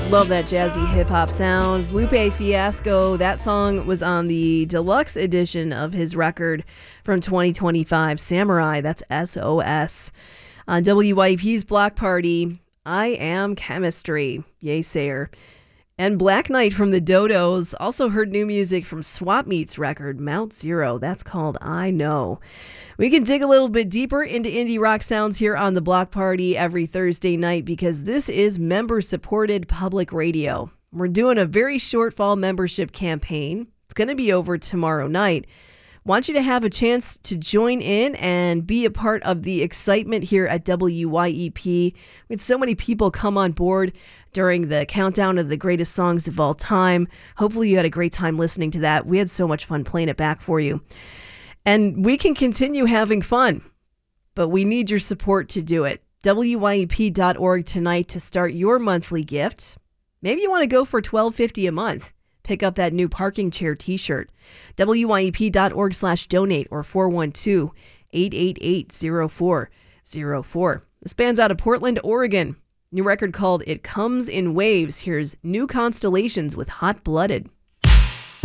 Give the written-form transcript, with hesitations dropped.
Love that jazzy hip-hop sound. Lupe Fiasco, that song was on the deluxe edition of his record from 2025, Samurai, that's SOS. On WYEP's Block Party, I Am Chemistry, yay sayer. And Black Knight from the Dodos also heard new music from Swap Meet's record, Mount Zero. That's called I Know. We can dig a little bit deeper into indie rock sounds here on the Block Party every Thursday night because this is member-supported public radio. We're doing a very short fall membership campaign. It's going to be over tomorrow night. Want you to have a chance to join in and be a part of the excitement here at WYEP. We had so many people come on board during the countdown of the greatest songs of all time. Hopefully you had a great time listening to that. We had so much fun playing it back for you. And we can continue having fun, but we need your support to do it. WYEP.org tonight to start your monthly gift. Maybe you want to go for $12.50 a month. Pick up that new parking chair t-shirt. WYEP.org/donate or 412-888-0404. This band's out of Portland, Oregon. New record called It Comes in Waves. Here's New Constellations with Hot Blooded.